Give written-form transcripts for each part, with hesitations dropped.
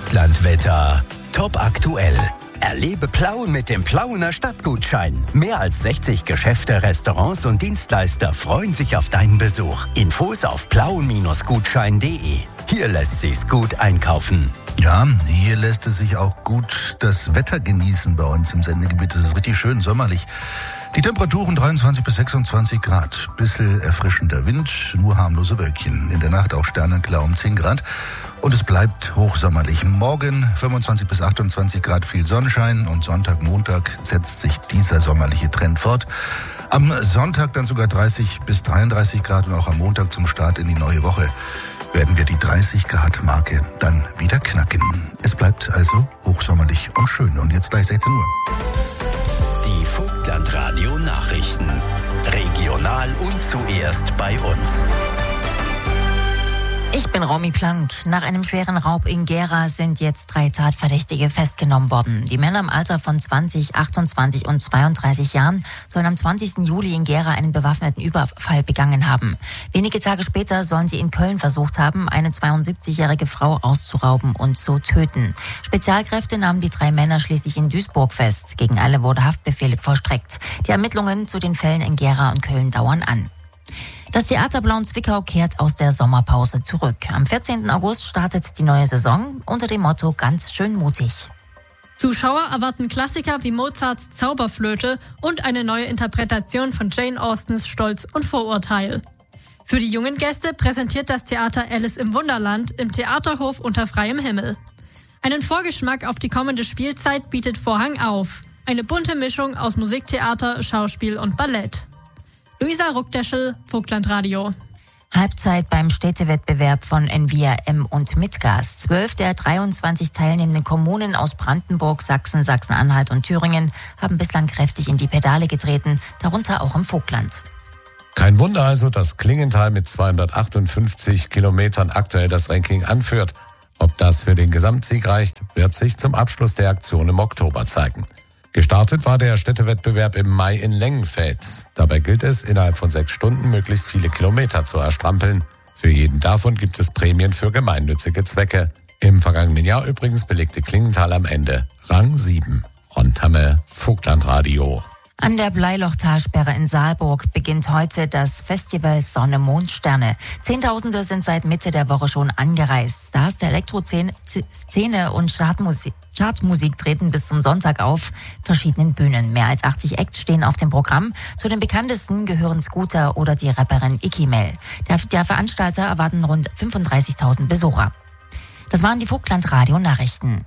Vogtlandwetter top aktuell. Erlebe Plauen mit dem Plauener Stadtgutschein. Mehr als 60 Geschäfte, Restaurants und Dienstleister freuen sich auf deinen Besuch. Infos auf plauen-gutschein.de. Hier lässt sich's gut einkaufen. Ja, hier lässt es sich auch gut das Wetter genießen bei uns im Sendegebiet. Es ist richtig schön sommerlich. Die Temperaturen 23 bis 26 Grad. Bisschen erfrischender Wind, nur harmlose Wölkchen. In der Nacht auch sternenklar um 10 Grad. Und es bleibt hochsommerlich. Morgen 25 bis 28 Grad, viel Sonnenschein. Und Sonntag, Montag setzt sich dieser sommerliche Trend fort. Am Sonntag dann sogar 30 bis 33 Grad. Und auch am Montag zum Start in die neue Woche werden wir die 30 Grad Marke dann wieder knacken. Es bleibt also hochsommerlich und schön. Und jetzt gleich 16 Uhr. Die Vogtlandradio Nachrichten. Regional und zuerst bei uns. Ich bin Romy Plank. Nach einem schweren Raub in Gera sind jetzt 3 Tatverdächtige festgenommen worden. Die Männer im Alter von 20, 28 und 32 Jahren sollen am 20. Juli in Gera einen bewaffneten Überfall begangen haben. Wenige Tage später sollen sie in Köln versucht haben, eine 72-jährige Frau auszurauben und zu töten. Spezialkräfte nahmen die 3 Männer schließlich in Duisburg fest. Gegen alle wurde Haftbefehl vollstreckt. Die Ermittlungen zu den Fällen in Gera und Köln dauern an. Das Theater Blauen-Zwickau kehrt aus der Sommerpause zurück. Am 14. August startet die neue Saison unter dem Motto ganz schön mutig. Zuschauer erwarten Klassiker wie Mozarts Zauberflöte und eine neue Interpretation von Jane Austens Stolz und Vorurteil. Für die jungen Gäste präsentiert das Theater Alice im Wunderland im Theaterhof unter freiem Himmel. Einen Vorgeschmack auf die kommende Spielzeit bietet Vorhang auf. Eine bunte Mischung aus Musiktheater, Schauspiel und Ballett. Luisa Ruckdeschel, Vogtlandradio. Halbzeit beim Städtewettbewerb von Envia M und Mitgas. 12 der 23 teilnehmenden Kommunen aus Brandenburg, Sachsen, Sachsen-Anhalt und Thüringen haben bislang kräftig in die Pedale getreten, darunter auch im Vogtland. Kein Wunder also, dass Klingenthal mit 258 Kilometern aktuell das Ranking anführt. Ob das für den Gesamtsieg reicht, wird sich zum Abschluss der Aktion im Oktober zeigen. Gestartet war der Städtewettbewerb im Mai in Lengenfeld. Dabei gilt es, innerhalb von 6 Stunden möglichst viele Kilometer zu erstrampeln. Für jeden davon gibt es Prämien für gemeinnützige Zwecke. Im vergangenen Jahr übrigens belegte Klingenthal am Ende Rang 7. Rontamme, Vogtlandradio. An der Bleilochtalsperre in Saalburg beginnt heute das Festival Sonne, Mond, Sterne. Zehntausende sind seit Mitte der Woche schon angereist. Stars der Elektroszene und Chartmusik treten bis zum Sonntag auf verschiedenen Bühnen. Mehr als 80 Acts stehen auf dem Programm. Zu den bekanntesten gehören Scooter oder die Rapperin Ikimel. Der Veranstalter erwarten rund 35.000 Besucher. Das waren die Vogtlandradio-Nachrichten.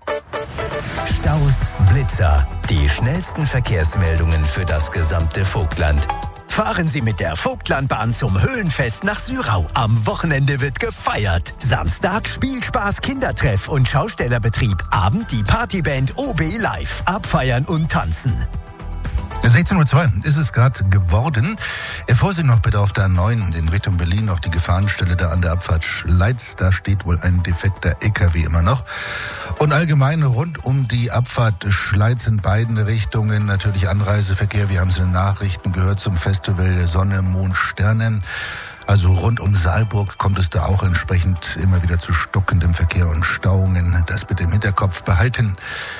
Staus, Blitzer, die schnellsten Verkehrsmeldungen für das gesamte Vogtland. Fahren Sie mit der Vogtlandbahn zum Höhlenfest nach Syrau. Am Wochenende wird gefeiert. Samstag Spielspaß, Kindertreff und Schaustellerbetrieb. Abend die Partyband OB live. Abfeiern und tanzen. 16:02 Uhr ist es gerade geworden. Vorsicht noch bitte auf der A9 in Richtung Berlin, auch die Gefahrenstelle da an der Abfahrt Schleiz. Da steht wohl ein defekter LKW immer noch. Und allgemein rund um die Abfahrt Schleiz in beiden Richtungen natürlich Anreiseverkehr. Wir haben es in den Nachrichten gehört zum Festival Sonne, Mond, Sterne. Also rund um Saalburg kommt es da auch entsprechend immer wieder zu stockendem Verkehr und Stauungen. Das bitte im Hinterkopf behalten.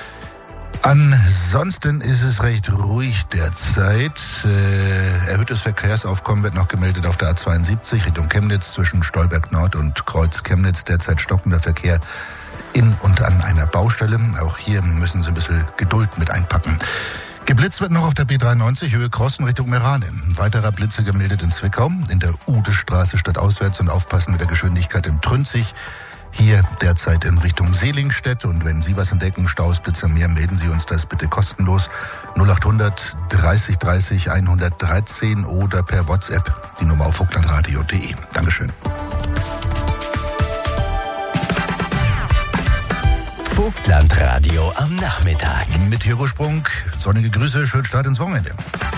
Ansonsten ist es recht ruhig derzeit. Erhöhtes Verkehrsaufkommen wird noch gemeldet auf der A72 Richtung Chemnitz zwischen Stolberg Nord und Kreuz Chemnitz. Derzeit stockender Verkehr in und an einer Baustelle. Auch hier müssen Sie ein bisschen Geduld mit einpacken. Geblitzt wird noch auf der B93 Höhe Krossen Richtung Merane. Weiterer Blitze gemeldet in Zwickau, in der Udestraße stadtauswärts und aufpassen mit der Geschwindigkeit in Trünzig. Hier derzeit in Richtung Seelingstedt. Und wenn Sie was entdecken, Staus, Blitzer, mehr, melden Sie uns das bitte kostenlos. 0800 30 30 113 oder per WhatsApp die Nummer auf vogtlandradio.de. Dankeschön. Vogtlandradio am Nachmittag. Mit Hugo Sprung, sonnige Grüße, schönen Start ins Wochenende.